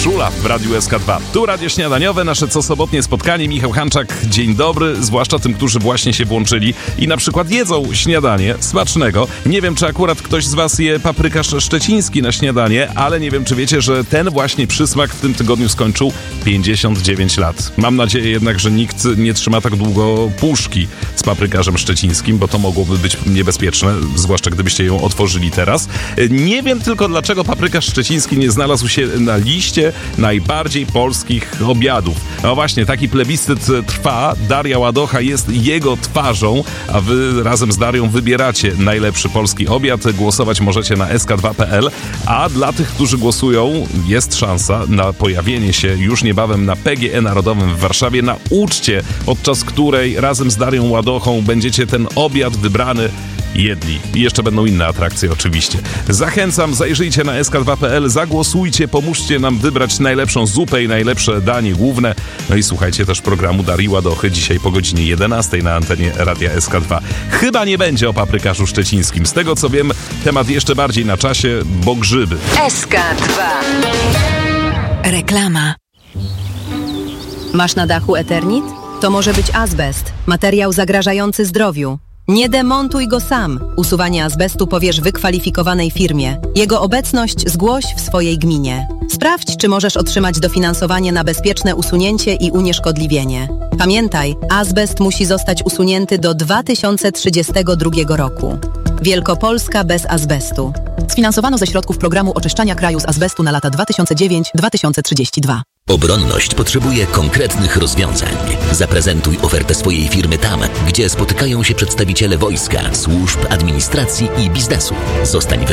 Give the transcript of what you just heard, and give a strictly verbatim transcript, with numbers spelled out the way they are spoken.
Urszula w Radiu S K dwa. Tu Radio Śniadaniowe, nasze cosobotnie spotkanie. Michał Hanczak, dzień dobry, zwłaszcza tym, którzy właśnie się włączyli i na przykład jedzą śniadanie smacznego. Nie wiem, czy akurat ktoś z was je paprykarz szczeciński na śniadanie, ale nie wiem, czy wiecie, że ten właśnie przysmak w tym tygodniu skończył pięćdziesiąt dziewięć lat. Mam nadzieję jednak, że nikt nie trzyma tak długo puszki z paprykarzem szczecińskim, bo to mogłoby być niebezpieczne, zwłaszcza gdybyście ją otworzyli teraz. Nie wiem tylko, dlaczego paprykarz szczeciński nie znalazł się na liście najbardziej polskich obiadów. No właśnie, taki plebiscyt trwa. Daria Ładocha jest jego twarzą, a wy razem z Darią wybieracie najlepszy polski obiad. Głosować możecie na S K dwa kropka P L, a dla tych, którzy głosują, jest szansa na pojawienie się już niebawem na P G E Narodowym w Warszawie na uczcie, podczas której razem z Darią Ładochą będziecie ten obiad wybrany jedli. I jeszcze będą inne atrakcje oczywiście. Zachęcam, zajrzyjcie na S K dwa kropka P L, zagłosujcie, pomóżcie nam wybrać najlepszą zupę i najlepsze danie główne. No i słuchajcie też programu Darii Ładochy dzisiaj po godzinie jedenastej na antenie Radia S K dwa. Chyba nie będzie o paprykarzu szczecińskim. Z tego co wiem, temat jeszcze bardziej na czasie, bo grzyby. S K dwa. Reklama. Masz na dachu Eternit? To może być azbest, materiał zagrażający zdrowiu. Nie demontuj go sam. Usuwanie azbestu powierz wykwalifikowanej firmie. Jego obecność zgłoś w swojej gminie. Sprawdź, czy możesz otrzymać dofinansowanie na bezpieczne usunięcie i unieszkodliwienie. Pamiętaj, azbest musi zostać usunięty do dwa tysiące trzydziestego drugiego roku. Wielkopolska bez azbestu. Sfinansowano ze środków programu oczyszczania kraju z azbestu na lata dwa tysiące dziewiąty do dwa tysiące trzydziestego drugiego. Obronność potrzebuje konkretnych rozwiązań. Zaprezentuj ofertę swojej firmy tam, gdzie spotykają się przedstawiciele wojska, służb, administracji i biznesu. Zostań